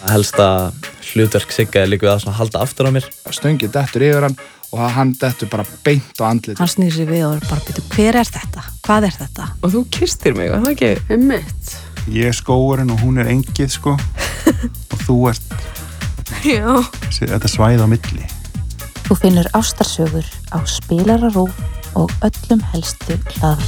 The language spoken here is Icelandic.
Helsta hlutverk Sigga líka við að halda aftur á mér. Stöngin dettur yfir hann og hann dettur bara beint á andlitið. Hann snýr sig við og bara byrju, hver er þetta? Hvað er þetta? Og þú kyrstir mig, var það ekki? Einmitt. Ég er skógurinn og hún er engið, sko. Og þú ert þetta svæði á milli. Þú finnur ástarsögur á Spilara RÚV og öllum helstu hlaðvarpsveitum.